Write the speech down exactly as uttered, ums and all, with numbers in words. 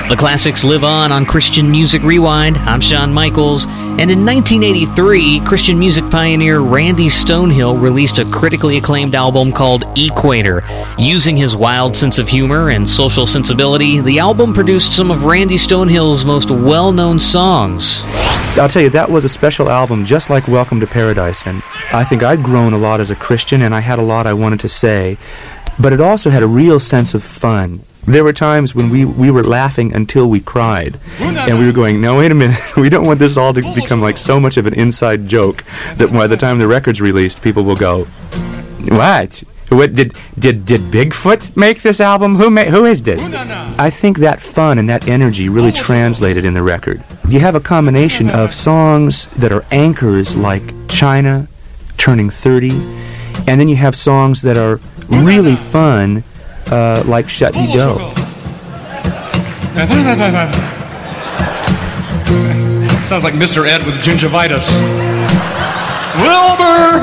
The classics live on on Christian Music Rewind. I'm Shawn Michaels. And in nineteen eighty-three, Christian music pioneer Randy Stonehill released a critically acclaimed album called Equator. Using his wild sense of humor and social sensibility, the album produced some of Randy Stonehill's most well-known songs. I'll tell you, that was a special album, just like Welcome to Paradise. And I think I'd grown a lot as a Christian, and I had a lot I wanted to say. But it also had a real sense of fun. There were times when we, we were laughing until we cried. And we were going, no, wait a minute. We don't want this all to become like so much of an inside joke that by the time the record's released, people will go, what? What did did did Bigfoot make this album? Who ma- who is this? I think that fun and that energy really translated in the record. You have a combination of songs that are anchors like China, Turning thirty, and then you have songs that are really fun, uh, like Shut Me Dough. Sounds like Mister Ed with gingivitis. Wilbur!